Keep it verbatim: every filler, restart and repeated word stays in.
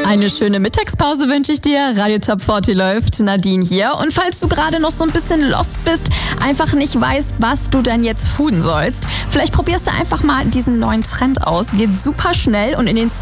Eine schöne Mittagspause wünsche ich dir. Radio Top vierzig läuft, Nadine hier. Und falls du gerade noch so ein bisschen lost bist, einfach nicht weißt, was du denn jetzt fooden sollst, vielleicht probierst du einfach mal diesen neuen Trend aus. Geht super schnell und in den